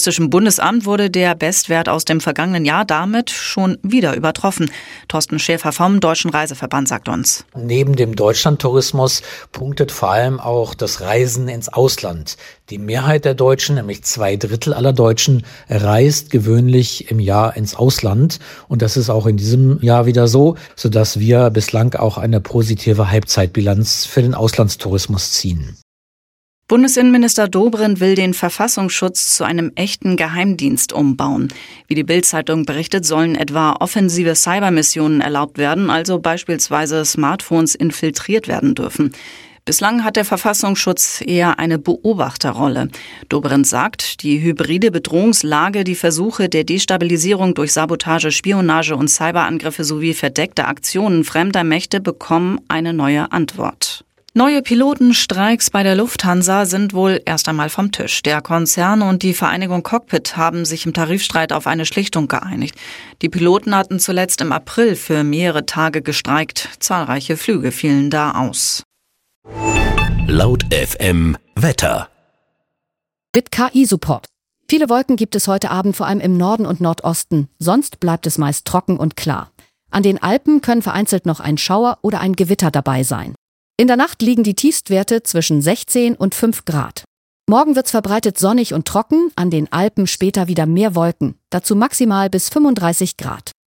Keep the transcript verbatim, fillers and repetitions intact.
Statistischen Bundesamt wurde der Bestwert aus dem vergangenen Jahr damit schon wieder übertroffen. Thorsten Schäfer vom Deutschen Reiseverband sagt uns: Neben dem Deutschlandtourismus punktet vor allem auch das Reisen ins Ausland. Die Mehrheit der Deutschen, nämlich zwei Drittel aller Deutschen, reist gewöhnlich im Jahr ins Ausland. Und das ist auch in diesem Jahr wieder so, sodass wir bislang auch eine positive Halbzeitbilanz für den Auslandstourismus ziehen. Bundesinnenminister Dobrindt will den Verfassungsschutz zu einem echten Geheimdienst umbauen. Wie die Bild-Zeitung berichtet, sollen etwa offensive Cybermissionen erlaubt werden, also beispielsweise Smartphones infiltriert werden dürfen. Bislang hat der Verfassungsschutz eher eine Beobachterrolle. Dobrindt sagt, die hybride Bedrohungslage, die Versuche der Destabilisierung durch Sabotage, Spionage und Cyberangriffe sowie verdeckte Aktionen fremder Mächte bekommen eine neue Antwort. Neue Pilotenstreiks bei der Lufthansa sind wohl erst einmal vom Tisch. Der Konzern und die Vereinigung Cockpit haben sich im Tarifstreit auf eine Schlichtung geeinigt. Die Piloten hatten zuletzt im April für mehrere Tage gestreikt. Zahlreiche Flüge fielen da aus. Laut F M Wetter. Mit K I-Support. Viele Wolken gibt es heute Abend vor allem im Norden und Nordosten. Sonst bleibt es meist trocken und klar. An den Alpen können vereinzelt noch ein Schauer oder ein Gewitter dabei sein. In der Nacht liegen die Tiefstwerte zwischen sechzehn und fünf Grad. Morgen wird's verbreitet sonnig und trocken, an den Alpen später wieder mehr Wolken, dazu maximal bis fünfunddreißig Grad.